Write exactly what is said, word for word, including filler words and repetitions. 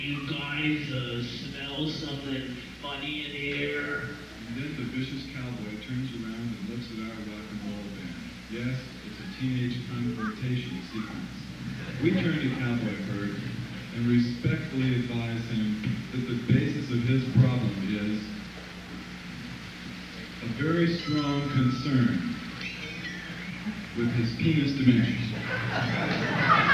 You guys uh, smell something funny in here? And then the vicious cowboy turns around and looks at our rock and roll band. Yes, it's a teenage confrontation sequence. We turn to Cowboy Kurt and respectfully advise him that the basis of his problem is a very strong concern with his penis dimensions.